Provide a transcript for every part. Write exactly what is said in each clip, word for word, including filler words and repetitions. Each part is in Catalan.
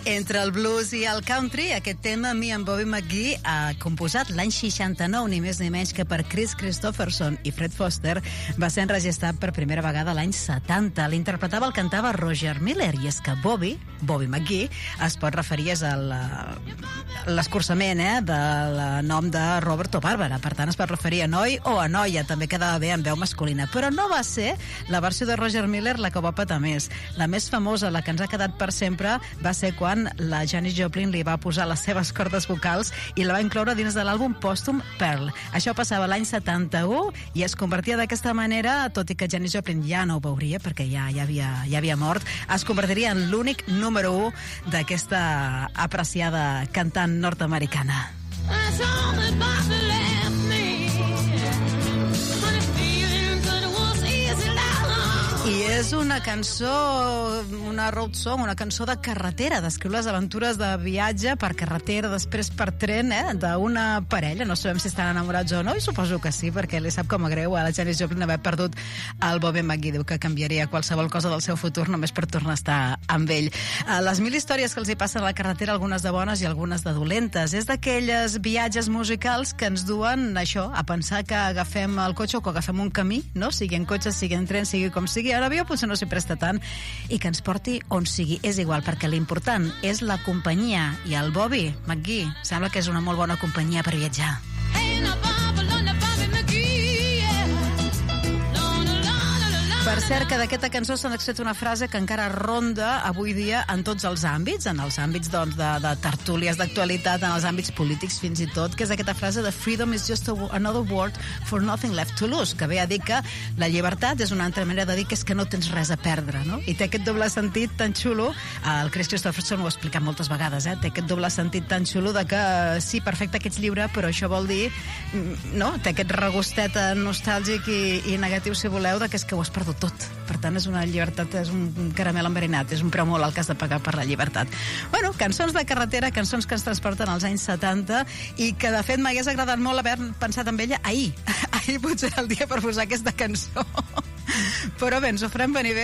Entre el blues i el country, aquest tema Me and Bobby McGee ha composat l'any seixanta-nou, ni més ni menys que per Chris Christopherson i Fred Foster, va ser enregistrat per primera vegada l'any setanta. L'interpretava, el cantava Roger Miller, i és que Bobby, Bobby McGee, es pot referir a l'escurçament eh, del nom de Robert o Bàrbara. Per tant, es pot referir a noi o a noia, també quedava bé en veu masculina. Però no va ser la versió de Roger Miller la que va petar més. La més famosa, la que ens ha quedat per sempre, va ser quan la Janis Joplin li va posar les seves cordes vocals i la va incloure dins de l'àlbum pòstum Pearl. Això passava l'any setanta-u i es convertia d'aquesta manera, tot i que Janis Joplin ja no ho veuria perquè ja, ja, havia, ja havia mort, es convertiria en l'únic número u d'aquesta apreciada cantant nord-americana. I és una cançó, una road song, una cançó de carretera, descriu les aventures de viatge per carretera, després per tren, eh, d'una parella. No sabem si estan enamorats o no, i suposo que sí, perquè li sap com a greu a la Janis Joplin haver perdut el Bobby McGee. Diu que canviaria qualsevol cosa del seu futur només per tornar a estar amb ell. Les mil històries que els hi passen a la carretera, algunes de bones i algunes de dolentes. És d'aquelles viatges musicals que ens duen això, a pensar que agafem el cotxe o que agafem un camí, no? Sigui en cotxe, sigui en tren, sigui com sigui. A l'avió potser no s'hi presta tant, i que ens porti on sigui. És igual, perquè l'important és la companyia, i el Bobby McGee sembla que és una molt bona companyia per viatjar. Per cert, que d'aquesta cançó s'ha extret una frase que encara ronda avui dia en tots els àmbits, en els àmbits doncs, de, de tertúlies d'actualitat, en els àmbits polítics fins i tot, que és aquesta frase de "Freedom is just a, another word for nothing left to lose", que ve a dir que la llibertat és una altra manera de dir que és que no tens res a perdre, no? I té aquest doble sentit tan xulo, el Chris Christopherson ho ha explicat moltes vegades, eh? Té aquest doble sentit tan xulo de que sí, perfecte que ets lliure, però això vol dir, no? Té aquest regustet nostàlgic i, i negatiu, si voleu, de que és que ho has perdut tot. Per tant, és una llibertat, és un caramel enverinat, és un preu molt alt que has de pagar per la llibertat. Bueno, cançons de carretera, cançons que ens transporten als anys setanta, i que, de fet, m'hagués agradat molt haver pensat en ella ahir. Ahir potser era el dia per posar aquesta cançó. Però bé, ens ho farem venir bé,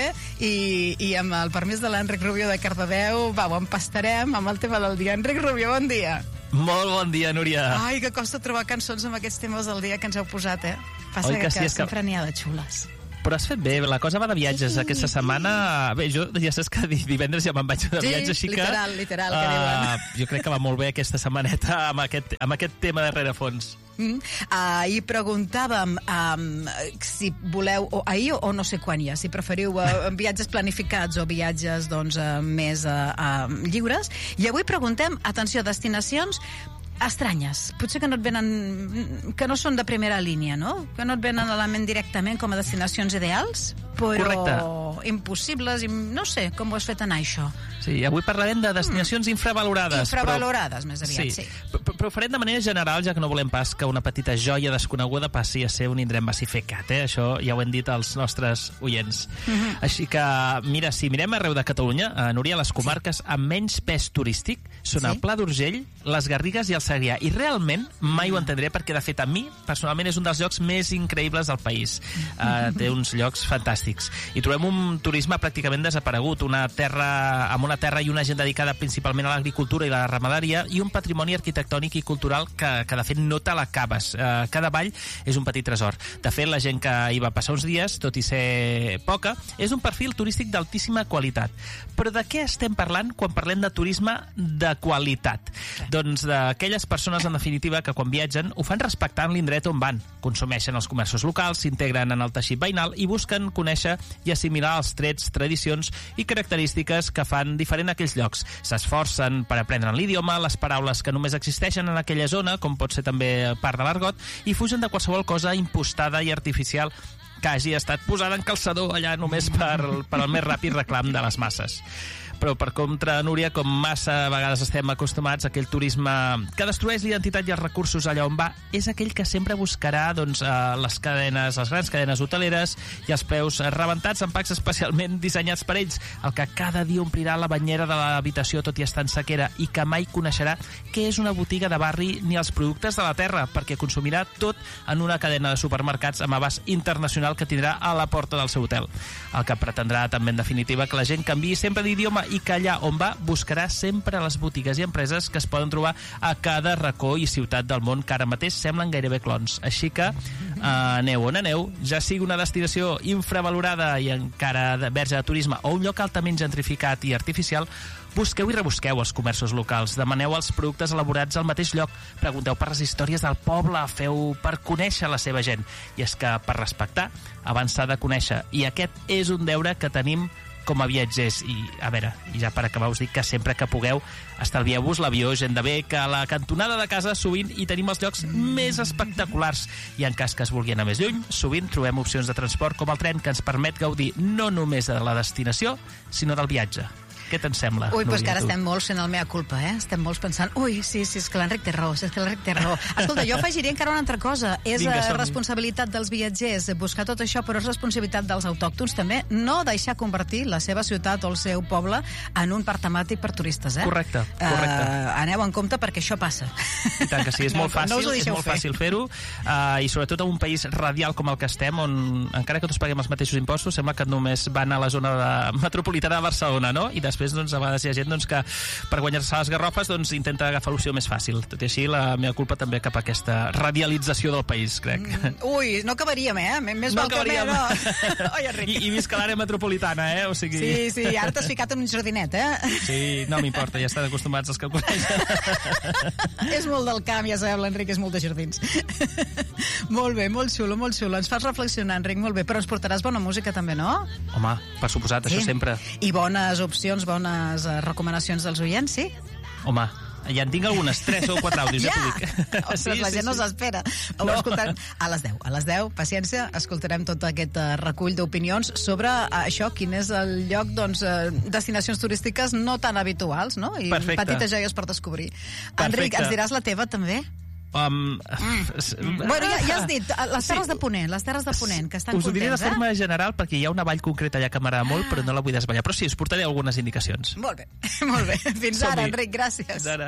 i, i amb el permís de l'Enric Rubio de Cardedeu, va, ho empastarem amb el tema del dia. Enric Rubio, bon dia. Molt bon dia, Núria. Ai, que costa trobar cançons amb aquests temes del dia que ens heu posat, eh? Passa Oi que, que, sí, que és que... sempre n'hi ha de xules. Però has fet bé, la cosa va de viatges. Sí, aquesta setmana... Bé, jo ja saps que divendres ja me'n vaig de sí, viatge, així literal, que... literal, que diuen. Uh, jo crec que va molt bé aquesta setmaneta amb aquest, amb aquest tema de rerefons. Mm. Ahir preguntàvem um, si voleu, o ahir o no sé quan ja, si preferiu uh, viatges planificats o viatges doncs, uh, més uh, uh, lliures. I avui preguntem, atenció, destinacions estranyes, potser que no et venen, que no són de primera línia, no? Que no et venen a la ment directament com a destinacions ideals, però correcte, impossibles, no sé, com ho has fet anar això? Sí, avui parlarem de destinacions mm. infravalorades. Infravalorades, però... més aviat, sí. sí. Però, però farem de manera general, ja que no volem pas que una petita joia desconeguda passi a ser un indret massificat, eh? Això ja ho hem dit als nostres oients. Mm-hmm. Així que, mira, si mirem arreu de Catalunya, a Núria, les comarques sí. amb menys pes turístic són sí? el Pla d'Urgell, les Garrigues i el Segrià. I realment mai ho entendré, perquè de fet a mi, personalment, és un dels llocs més increïbles del país. Uh, té uns llocs fantàstics. I trobem un turisme pràcticament desaparegut, una terra amb una terra i una gent dedicada principalment a l'agricultura i la ramaderia, i un patrimoni arquitectònic i cultural que, que de fet no te l'acabes. Uh, cada vall és un petit tresor. De fet, la gent que hi va passar uns dies, tot i ser poca, és un perfil turístic d'altíssima qualitat. Però de què estem parlant quan parlem de turisme de qualitat? Sí. Doncs d'aquelles persones, en definitiva, que quan viatgen ho fan respectant l'indret on van. Consumeixen els comerços locals, s'integren en el teixit veïnal i busquen conèixer i assimilar els trets, tradicions i característiques que fan diferent a aquells llocs. S'esforcen per aprendre l'idioma, les paraules que només existeixen en aquella zona, com pot ser també part de l'argot, i fugen de qualsevol cosa impostada i artificial que hagi estat posada en calçador allà només per, per al més ràpid reclam de les masses. Però per contra, Núria, com massa vegades estem acostumats, aquell turisme que destrueix l'identitat i els recursos allà on va és aquell que sempre buscarà doncs, les cadenes, les grans cadenes hoteleres i els preus rebentats en packs especialment dissenyats per ells, el que cada dia omplirà la banyera de l'habitació tot i estar en sequera, i que mai coneixerà què és una botiga de barri ni els productes de la terra, perquè consumirà tot en una cadena de supermercats amb abast internacional que tindrà a la porta del seu hotel. El que pretendrà també, en definitiva, que la gent canviï sempre d'idioma i que allà on va buscarà sempre les botigues i empreses que es poden trobar a cada racó i ciutat del món, que ara mateix semblen gairebé clons. Així que uh, aneu on aneu, ja sigui una destinació infravalorada i encara verge de turisme o un lloc altament gentrificat i artificial, busqueu i rebusqueu els comerços locals, demaneu els productes elaborats al mateix lloc, pregunteu per les històries del poble, feu per conèixer la seva gent. I és que per respectar, abans s'ha de conèixer. I aquest és un deure que tenim com a viatgers. I, a veure, i ja per acabar us dic que sempre que pugueu estalvieu-vos l'avió, gent de bé, que a la cantonada de casa sovint hi tenim els llocs més espectaculars. I en cas que es vulgui anar més lluny, sovint trobem opcions de transport com el tren que ens permet gaudir no només de la destinació, sinó del viatge. Què te'n sembla, Ui, però és Núria, que ara tu? estem molts fent el mea culpa, eh? Estem molts pensant, ui, sí, sí, és que l'Enric té raó, sí, és que l'Enric té raó. Escolta, jo afegiria encara una altra cosa. És Vinga, eh, som-hi. responsabilitat dels viatgers buscar tot això, però és responsabilitat dels autòctons també no deixar convertir la seva ciutat o el seu poble en un parc temàtic per turistes, eh? Correcte, correcte. Uh, aneu en compte perquè això passa. I tant que sí, és molt No fàcil, us ho és deixeu molt fer. fàcil fer-ho, uh, i sobretot en un país radial com el que estem, on encara que tots paguem els mateixos impostos, sembla que només van a la zona de, metropolitana de Barcelona, no? I després, doncs, a vegades hi ha gent doncs, que per guanyar-se les garrofes doncs, intenta agafar l'opció més fàcil. Tot i així, la meva culpa també cap a aquesta radialització del país, crec. Mm, ui, no acabaríem, eh? Més No val que acabaríem. no. Oi, Enric? I, I visca l'àrea metropolitana, eh? O sigui... Sí, sí, ara t'has ficat en un jardinet, eh? Sí, no m'importa, ja estan acostumats els que el coneixen. És molt del camp, ja sabeu, l'Enric és molt de jardins. Molt bé, molt xulo, molt xulo. Ens fas reflexionar, Enric, molt bé. Però ens portaràs bona música també, no? Home, per suposat, això sempre. I bones opcions, bones eh, recomanacions dels oients, sí? Home, ja en tinc algunes, tres o quatre àudios, ja, Ja! t'ho dic. Ostres, la gent no s'espera. Ho No. escoltarem a les deu. A les deu, paciència, escoltarem tot aquest uh, recull d'opinions sobre uh, això, quin és el lloc, doncs, uh, destinacions turístiques no tan habituals, no? I Perfecte. petites joies per descobrir. Perfecte. Enric, ens diràs la teva, també? Um, Mm. Bueno, ja, ja has dit, uh, les terres Sí. de Ponent, les terres de Ponent, que estan us ho diré de contents, forma eh? general perquè hi ha una vall concreta allà que m'agrada molt, però no la vull desvetllar. Però sí, us portaré algunes indicacions. Molt bé, molt bé. Fins Som-hi. ara, Enric, gràcies. Fins ara.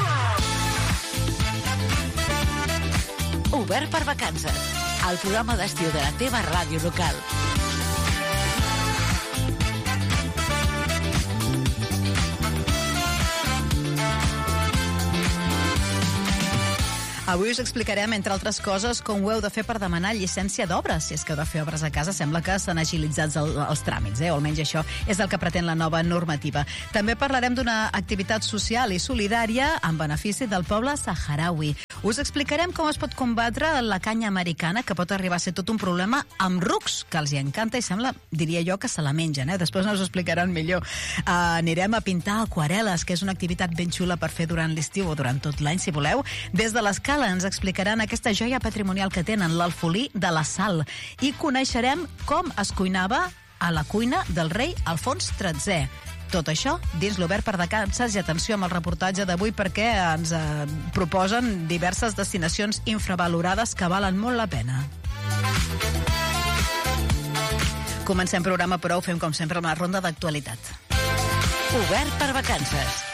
Obert per vacances. El programa d'estiu de la teva ràdio local. Avui us explicarem, entre altres coses, com ho heu de fer per demanar llicència d'obres. Si és que heu de fer obres a casa, sembla que s'han agilitzat el, els tràmits, eh? o almenys això és el que pretén la nova normativa. També parlarem d'una activitat social i solidària en benefici del poble saharaui. Us explicarem com es pot combatre la canya americana, que pot arribar a ser tot un problema, amb rucs, que els hi encanta i sembla, diria jo, que se la mengen. Eh? Després no us ho explicaran millor. Uh, anirem a pintar aquarel·les, que és una activitat ben xula per fer durant l'estiu o durant tot l'any, si voleu. Des de l'Escala ens explicaran aquesta joia patrimonial que tenen, l'alfolí de la Sal. I coneixerem com es cuinava a la cuina del rei Alfons tretzè. Tot això dins l'Obert per vacances, i atenció amb el reportatge d'avui perquè ens eh, proposen diverses destinacions infravalorades que valen molt la pena. Comencem programa, però ho fem com sempre amb la ronda d'actualitat. Obert per vacances.